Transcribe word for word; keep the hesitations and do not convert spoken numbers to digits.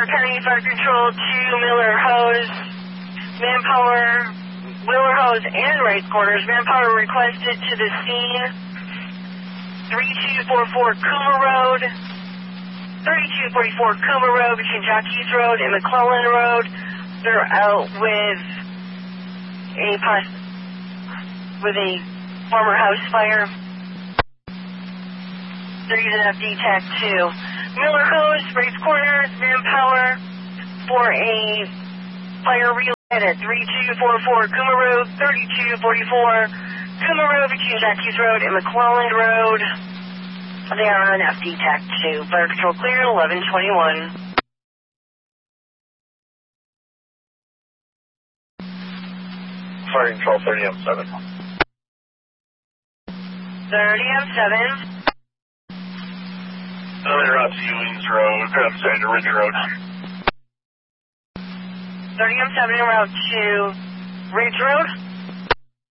Stark County Fire Control to Miller Hose. Manpower, Miller Hose and race quarters. Manpower requested to the scene. three two four four Kuma Road. thirty-two forty-four Kuma Road between Jockeys Road and McClellan Road. They're out with a pos- with a former house fire. They're using F D TAC two. Miller Hose, race corners, manpower for a fire relay at three two four four Kuma Road, thirty-two forty-four Kuma Road between Jockeys Road and McClellan Road. They are on F D TAC two. Fire control clear, eleven twenty-one. Fire control thirty M seven. thirty M seven. They're on Ewings Road, I'm sorry, to Ridge Road. thirty M seven en route to Ridge Road.